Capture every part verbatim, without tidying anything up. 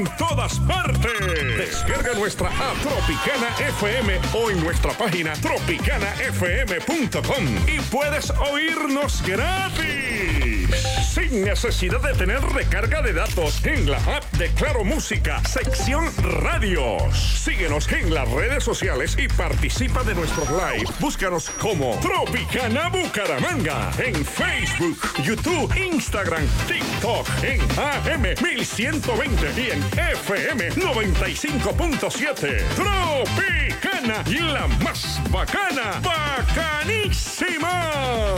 en todas partes. Descarga nuestra app Tropicana F M o en nuestra página tropicana f m punto com y puedes oírnos gratis, sin necesidad de tener recarga de datos, en la app de Claro Música, sección Radios. Síguenos en las redes sociales y participa de nuestros live. Búscanos como Tropicana Bucaramanga en Facebook, YouTube, Instagram, TikTok, en A M mil ciento veinte y en F M noventa y cinco punto siete. Tropicana, la más bacana, bacanísima.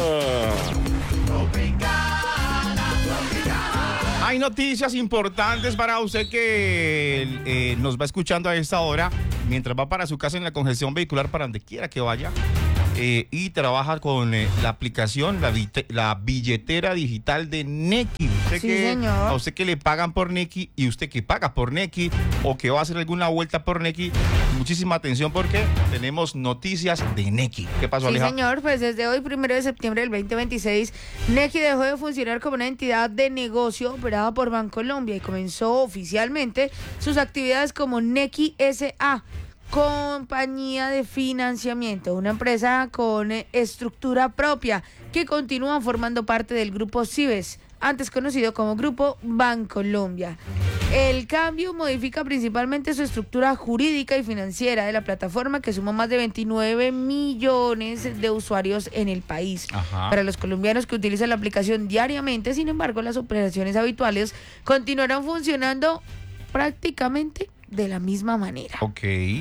Hay noticias importantes para usted que eh, nos va escuchando a esta hora, mientras va para su casa en la congestión vehicular, para donde quiera que vaya, eh, y trabaja con eh, la aplicación, la, la billetera digital de Nequi. Usted Sí, que, señor. a usted que le pagan por Nequi y usted que paga por Nequi o que va a hacer alguna vuelta por Nequi, muchísima atención porque tenemos noticias de Nequi. ¿Qué pasó, Sí, Aleja? señor, pues desde hoy, primero de septiembre del veinte veintiséis, Nequi dejó de funcionar como una entidad de negocio operada por Bancolombia y comenzó oficialmente sus actividades como Nequi S A, compañía de financiamiento, una empresa con eh, estructura propia que continúa formando parte del grupo Cibes, antes conocido como Grupo Bancolombia. El cambio modifica principalmente su estructura jurídica y financiera de la plataforma, que suma más de veintinueve millones de usuarios en el país. Ajá. Para los colombianos que utilizan la aplicación diariamente, sin embargo, las operaciones habituales continuarán funcionando prácticamente de la misma manera. Ok.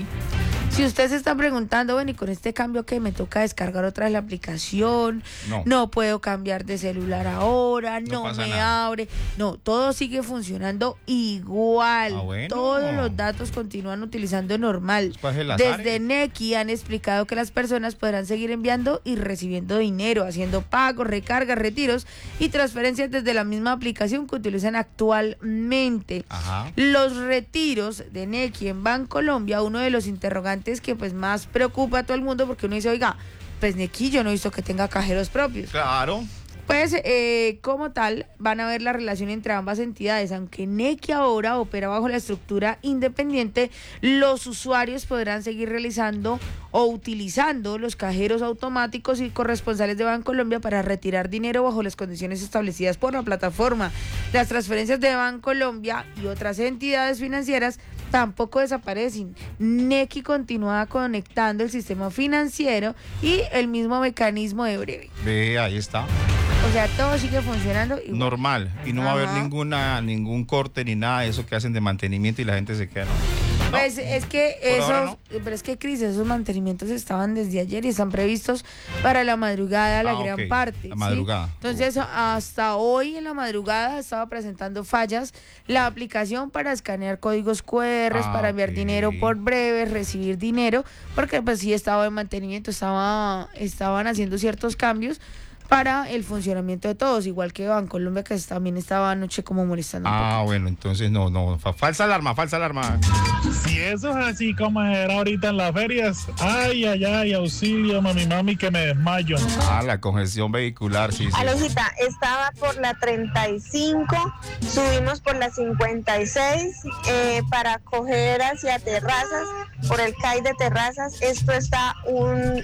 Si usted se está preguntando, bueno, y con este cambio que me toca descargar otra vez la aplicación, No. no puedo cambiar de celular ahora, No no, pasa me nada. abre, no, todo sigue funcionando igual. Ah, bueno. Todos los datos continúan utilizando normal. Pues el azar, Desde ¿eh? Nequi han explicado que las personas podrán seguir enviando y recibiendo dinero, haciendo pagos, recargas, retiros y transferencias desde la misma aplicación que utilizan actualmente. Ajá. Los retiros de Nequi en Bancolombia, uno de los interrogantes que pues más preocupa a todo el mundo, porque uno dice, oiga, pues Nequi yo no he visto que tenga cajeros propios. Claro. Pues eh, como tal van a ver la relación entre ambas entidades. Aunque Nequi ahora opera bajo la estructura independiente, los usuarios podrán seguir realizando o utilizando los cajeros automáticos y corresponsales de Bancolombia para retirar dinero bajo las condiciones establecidas por la plataforma. Las transferencias de Bancolombia y otras entidades financieras tampoco desaparecen. Nequi continúa conectando el sistema financiero y el mismo mecanismo de breve. Ve, ahí está. O sea, todo sigue funcionando igual. Normal. Y no va a haber Ajá. ninguna ningún corte ni nada de eso que hacen de mantenimiento y la gente se queda. ¿no? Pues es que Por ahora esos, pero es que Cris, esos mantenimientos estaban desde ayer y están previstos para la madrugada, la Ah, gran ok. parte. La ¿sí? madrugada. Entonces, hasta hoy en la madrugada estaba presentando fallas la aplicación para escanear códigos cu erres, Ah, para enviar ok. dinero por breves, recibir dinero, porque pues sí estaba en mantenimiento, estaba, estaban haciendo ciertos cambios para el funcionamiento de todos, igual que Bancolombia, que también estaba anoche como molestando un Ah, poquito. bueno, entonces no, no. fa- Falsa alarma, falsa alarma. Si eso es así como era ahorita en las ferias, ay, ay, ay, auxilio, mami, mami, que me desmayo. Ah, la congestión vehicular, sí, sí. Alojita, estaba por la treinta y cinco, subimos por la cincuenta y seis eh, para coger hacia Terrazas, por el C A I de Terrazas. Esto está un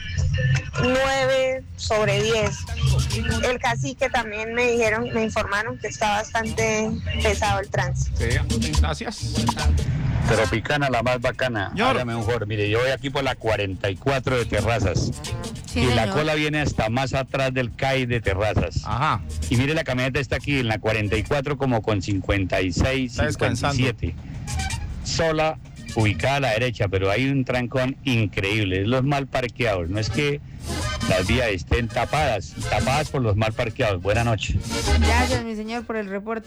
nueve sobre diez. El cacique también me dijeron, me informaron que está bastante pesado el tránsito. Sí, gracias. Tropicana, la más bacana. Señor. Hágame un favor, mire, yo voy aquí por la cuarenta y cuatro de Terrazas. Sí, y la señor. cola viene hasta más atrás del C A I de Terrazas. Ajá. Y mire, la camioneta está aquí en la cuarenta y cuatro como con cincuenta y seis, Está descansando. cincuenta y siete. Sola, ubicada a la derecha, pero hay un trancón increíble. Es los mal parqueados. No es que las vías estén tapadas, tapadas por los mal parqueados. Buenas noches. Gracias, mi señor, por el reporte.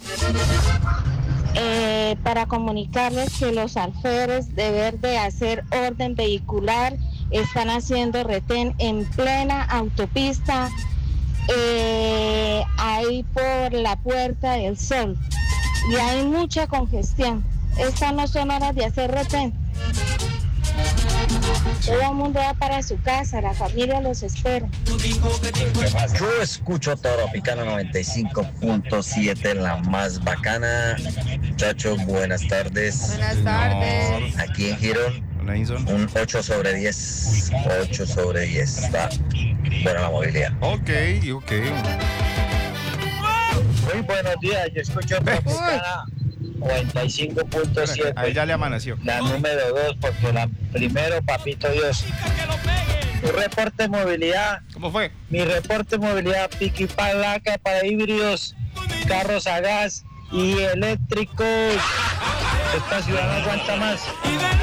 Eh, para comunicarles que los alférez, deber de hacer orden vehicular, están haciendo retén en plena autopista, eh, ahí por la Puerta del Sol, y hay mucha congestión. Estas no son horas de hacer retén. Todo el mundo va para su casa, la familia los espera. Yo escucho Tropicana noventa y cinco punto siete, la más bacana. Muchachos, buenas tardes. Buenas tardes. Aquí en Girón, Hola, Inson. un ocho sobre diez. ocho sobre diez. Está buena la movilidad. Ok, ok. Muy buenos días, yo escucho Tropicana noventa y cinco punto A siete. él ya le amaneció. La número dos, porque la primero, papito Dios. Tu reporte de movilidad. ¿Cómo fue? Mi reporte de movilidad, pico y palaca para híbridos, carros a gas y eléctricos. Esta ciudad no aguanta más.